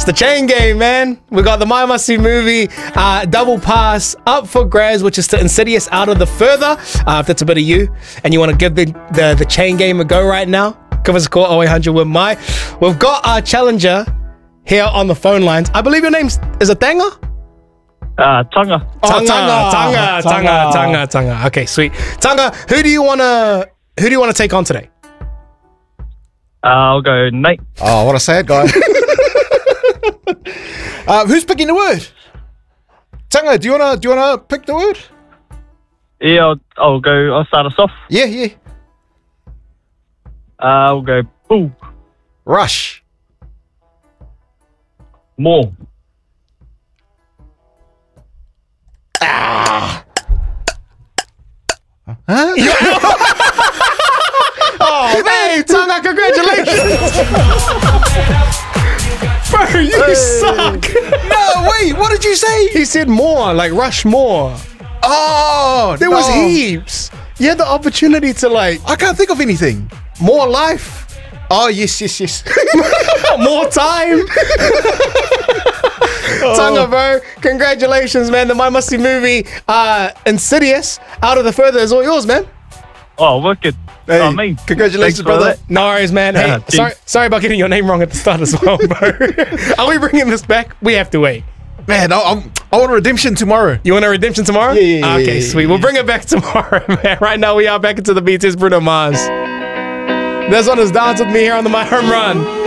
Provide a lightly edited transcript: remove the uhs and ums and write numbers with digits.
It's the chain game, man. We got the My Must See movie double pass up for grabs, which is to Insidious Out of the Further. If that's a bit of you and you want to give the chain game a go right now, give us a call 0800 with my. We've got our challenger here on the phone lines. I believe your name's is it Tanga? Tonga. Oh, Tanga. Okay, sweet. Tanga, who do you wanna take on today? I'll go Nate. Oh, what a sad guy. Who's picking the word? Tanga, do you wanna pick the word? Yeah, I'll go. I'll start us off. Yeah. I'll go boo. Rush. More. Huh? Oh, man, Tanga, congratulations. Bro, you suck. No, wait, what did you say? He said more, like rush more. Oh, There was heaps. You had the opportunity to I can't think of anything. more life, Oh, yes. more time. Tanga, bro, congratulations, man. The My Must See movie, Insidious, Out of the Further is all yours, man. Oh, wicked. Hey, Oh, me. congratulations, Thanks for brother. that. No worries, man. Hey, cheers. sorry about getting your name wrong at the start as well, bro. Are we bringing this back? We have to wait. Man, I want a redemption tomorrow. You want a redemption tomorrow? Yeah. Okay, sweet. We'll bring it back tomorrow, man. Right now, we are back into the BTS Bruno Mars. This one is Dance With Me here on the My Home Run.